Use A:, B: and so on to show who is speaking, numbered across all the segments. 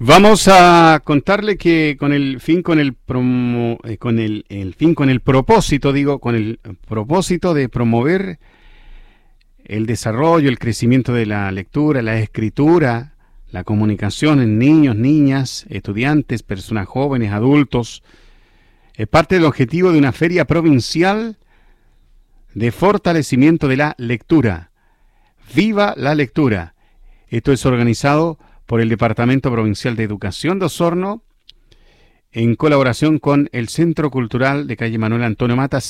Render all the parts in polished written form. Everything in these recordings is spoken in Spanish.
A: Vamos a contarle que con el propósito de promover el desarrollo, el crecimiento de la lectura, la escritura, la comunicación en niños, niñas, estudiantes, personas jóvenes, adultos, es parte del objetivo de una feria provincial de fortalecimiento de la lectura. ¡Viva la lectura! Esto es organizado por el Departamento Provincial de Educación de Osorno, en colaboración con el Centro Cultural de calle Manuel Antonio Mata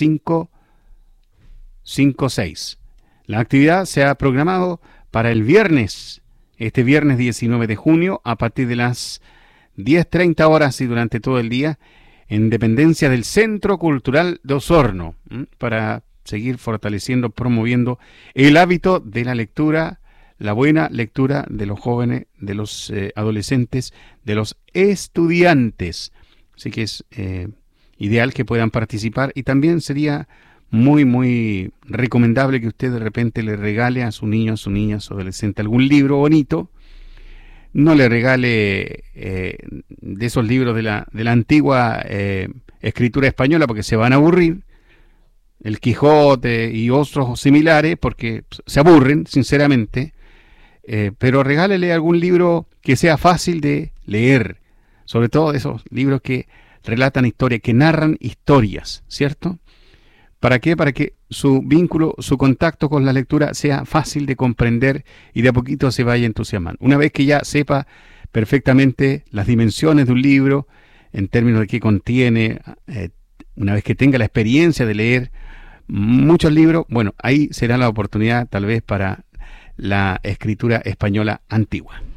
A: 556. La actividad se ha programado para el viernes, este viernes 19 de junio, a partir de las 10:30 horas y durante todo el día, en dependencia del Centro Cultural de Osorno, para seguir fortaleciendo, promoviendo el hábito de la lectura, la buena lectura de los jóvenes, de los adolescentes, de los estudiantes. Así que es ideal que puedan participar, y también sería muy recomendable que usted de repente le regale a su niño, a su niña, a su adolescente algún libro bonito. No le regale de esos libros de la antigua escritura española, porque se van a aburrir, el Quijote y otros similares, porque se aburren, sinceramente. Pero regálele algún libro que sea fácil de leer, sobre todo esos libros que relatan historias, que narran historias, ¿cierto? ¿Para qué? Para que su vínculo, su contacto con la lectura sea fácil de comprender y de a poquito se vaya entusiasmando. Una vez que ya sepa perfectamente las dimensiones de un libro, en términos de qué contiene, una vez que tenga la experiencia de leer muchos libros, bueno, ahí será la oportunidad tal vez para la escritura española antigua.